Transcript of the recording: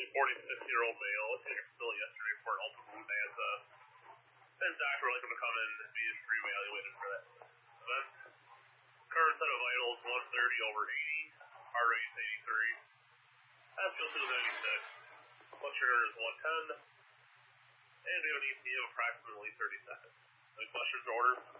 46-year-old male was taken to the facility yesterday for an ultimate wound ASA. And Zach really going to come in and be reevaluated for that event. Current set of vitals 130 over 80, heart rate is 83, SpO2 is 96, blood sugar is 110, and we have an ETA of approximately 30 seconds. Any questions or orders?